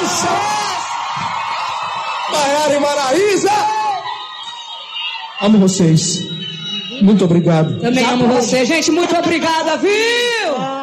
Maiara e Maraísa. Amo vocês. Muito obrigado. Também amo você, gente. Muito obrigada, viu?